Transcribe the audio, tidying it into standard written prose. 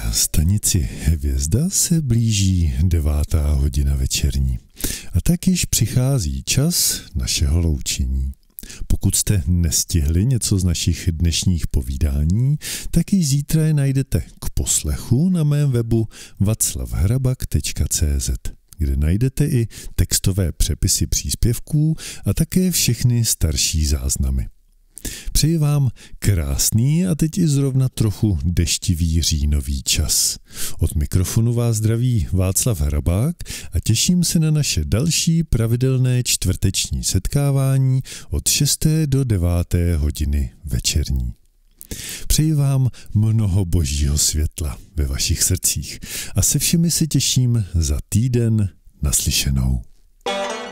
Na stanici Hvězda se blíží 9:00 večerní. A tak již přichází čas našeho loučení. Pokud jste nestihli něco z našich dnešních povídání, tak již zítra je najdete k poslechu na mém webu vaclavhrabak.cz, kde najdete i textové přepisy příspěvků a také všechny starší záznamy. Přeji vám krásný a teď i zrovna trochu deštivý říjnový čas. Od mikrofonu vás zdraví Václav Hrabák a těším se na naše další pravidelné čtvrteční setkávání od 6. do 9. hodiny večerní. Přeji vám mnoho božího světla ve vašich srdcích a se všemi se těším za týden naslyšenou.